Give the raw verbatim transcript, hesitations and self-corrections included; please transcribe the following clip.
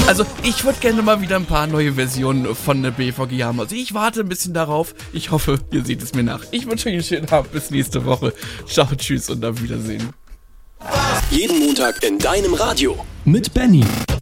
Also, ich würde gerne mal wieder ein paar neue Versionen von der B V G haben. Also, ich warte ein bisschen darauf. Ich hoffe, ihr seht es mir nach. Ich wünsche euch einen schönen Abend. Bis nächste Woche. Ciao, tschüss und auf Wiedersehen. Jeden Montag in deinem Radio. Mit Benny.